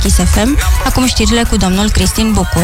Kiss FM. Acum știrile cu domnul Cristin Bucur.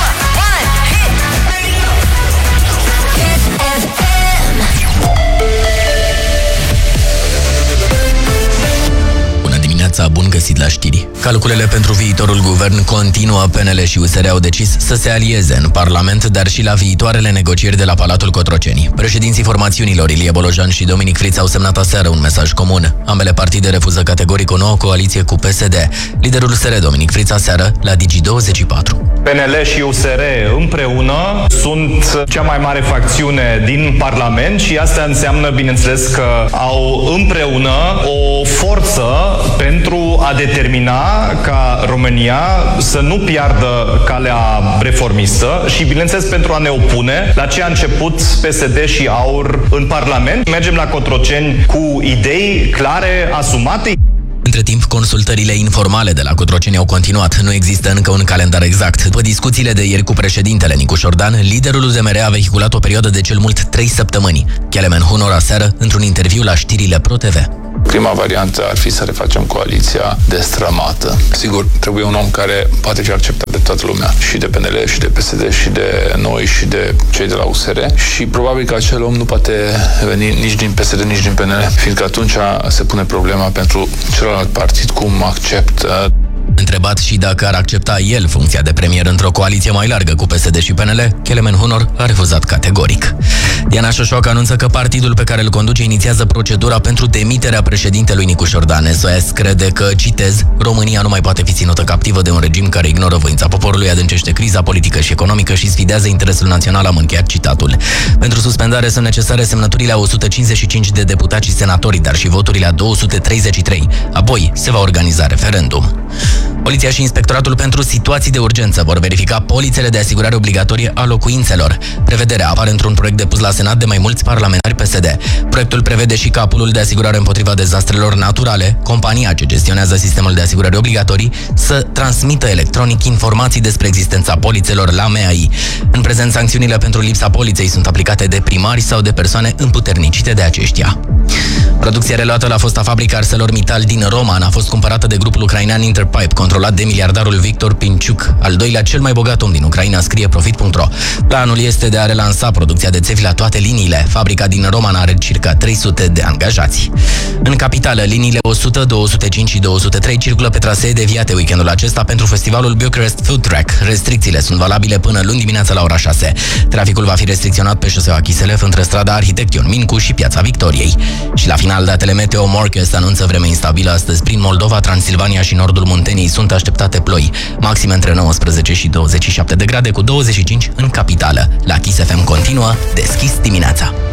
Bun găsit la știri. Calculele pentru viitorul guvern continuă. PNL și USR au decis să se alieze în Parlament, dar și la viitoarele negocieri de la Palatul Cotroceni. Președinții formațiunilor Ilie Bolojan și Dominic Friț au semnat aseară un mesaj comun. Ambele partide refuză categoric o nouă coaliție cu PSD. Liderul USR, Dominic Friț, aseară la Digi24. PNL și USR împreună sunt cea mai mare facțiune din Parlament și asta înseamnă, bineînțeles, că au împreună o forță pentru a determina ca România să nu piardă calea reformistă și, bineînțeles, pentru a ne opune la ce a început PSD și AUR în Parlament. Mergem la Cotroceni cu idei clare, asumate. Între timp, consultările informale de la Cotroceni au continuat. Nu există încă un calendar exact. După discuțiile de ieri cu președintele Nicu Șordan, liderul UDMR a vehiculat o perioadă de cel mult 3 săptămâni. Kelemen Hunor aseară, într-un interviu la știrile ProTV. Prima variantă ar fi să refacem coaliția destrămată. Sigur, trebuie un om care poate fi acceptat de toată lumea, și de PNL, și de PSD, și de noi, și de cei de la USR. Și probabil că acel om nu poate veni nici din PSD, nici din PNL, fiindcă atunci se pune problema pentru celălalt partid cum acceptă. Întrebat și dacă ar accepta el funcția de premier într-o coaliție mai largă cu PSD și PNL, Kelemen Hunor a refuzat categoric. Diana Șoșoacă anunță că partidul pe care îl conduce inițiază procedura pentru demiterea președintelui Nicu Șordan. SOS crede că, citez, România nu mai poate fi ținută captivă de un regim care ignoră voința poporului, adâncește criza politică și economică și sfidează interesul național, am încheiat citatul. Pentru suspendare sunt necesare semnăturile a 155 de deputați și senatori, dar și voturile a 233. Apoi se va organiza referendum. Poliția și Inspectoratul pentru Situații de Urgență vor verifica polițele de asigurare obligatorie a locuințelor. Prevederea apare într-un proiect depus la Senat de mai mulți parlamentari PSD. Proiectul prevede și ca poolul de asigurare împotriva dezastrelor naturale, compania ce gestionează sistemul de asigurări obligatorii, să transmită electronic informații despre existența polițelor la MEAI. În prezent, sancțiunile pentru lipsa poliței sunt aplicate de primari sau de persoane împuternicite de aceștia. Producția reluată la fosta fabrică ArcelorMittal din Roman a fost cumpărată de grupul ucrainean Interpipe, controlat de miliardarul Victor Pinciuc, al doilea cel mai bogat om din Ucraina, scrie Profit.ro. Planul este de a relansa producția de țevi la toate liniile. Fabrica din Roman are circa 300 de angajați. În capitală, liniile 100, 205 și 203 circulă pe trasee deviate weekendul acesta pentru festivalul Bucharest Food Track. Restricțiile sunt valabile până luni dimineața la ora 6. Traficul va fi restricționat pe șoseaua Chiselef între strada Arhitect Ion Mincu și Piața Victoriei. Și la final, datele meteo. Morcast anunță vreme instabilă astăzi prin Moldova, Transilvania și nordul Munteniei. Sunt așteptate ploi, maxime între 19 și 27 de grade, cu 25 în capitală. La Kiss FM continuă Deschis dimineața.